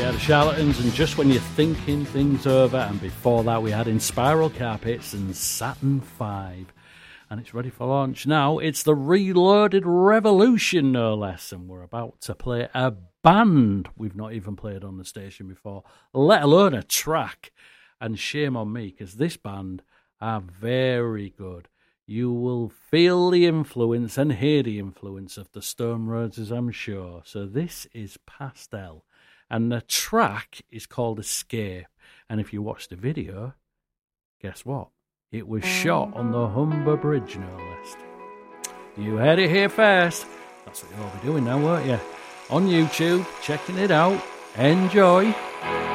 Yeah, the Charlatans, and Just When You're Thinking Things Over, and before that we had In Spiral Carpets and Saturn V. And it's ready for launch now. It's the Reloaded Revolution, no less, and we're about to play a band we've not even played on the station before, let alone a track. And shame on me, because this band are very good. You will feel the influence and hear the influence of the Stone Roses, I'm sure. So this is Pastel, and the track is called Escape. And if you watch the video, guess what? It was shot on the Humber Bridge, no less. You heard it here first. That's what you'll be doing now, won't you? On YouTube, checking it out. Enjoy.